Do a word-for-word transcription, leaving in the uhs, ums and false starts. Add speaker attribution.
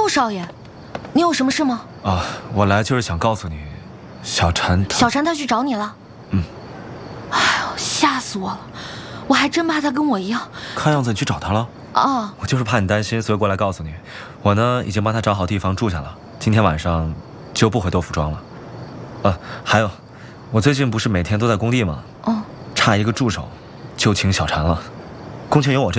Speaker 1: 陆少爷，你有什么事吗？
Speaker 2: 啊，我来就是想告诉你，小婵她……
Speaker 1: 小婵她去找你了。
Speaker 2: 嗯。
Speaker 1: 哎呦，吓死我了！我还真怕她跟我一样。
Speaker 2: 看样子你去找她了。
Speaker 1: 啊。
Speaker 2: 我就是怕你担心，所以过来告诉你。我呢，已经帮她找好地方住下了，今天晚上就不回豆腐庄了。啊，还有，我最近不是每天都在工地吗？
Speaker 1: 哦。
Speaker 2: 差一个助手，就请小婵了。工钱由我这。